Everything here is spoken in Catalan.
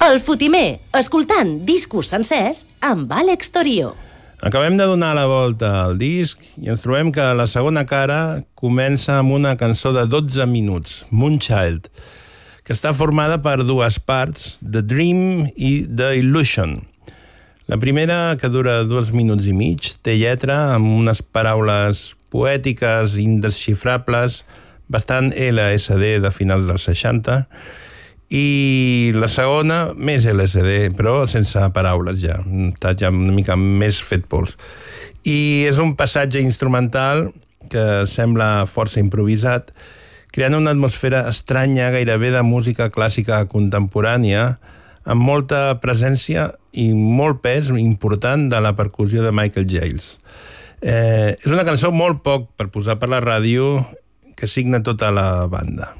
El Fotimer, escoltant discos sencers amb Àlex Torio. Acabem de donar la volta al disc i ens trobem que la segona cara comença amb una cançó de 12 minuts, Moonchild, que està formada per dues parts, The Dream i The Illusion. La primera, que dura 2 minuts i mig, té lletra amb unes paraules poètiques indesxifrables, bastant LSD de finals dels 60, i la segona, més LSD, però sense paraules ja. Està ja una mica més fet pols. I és un passatge instrumental que sembla força improvisat, creant una atmosfera estranya, gairebé de música clàssica contemporània, amb molta presència i molt pes important de la percussió de Michael Giles. És una cançó molt poc per posar per la ràdio que signa tota la banda.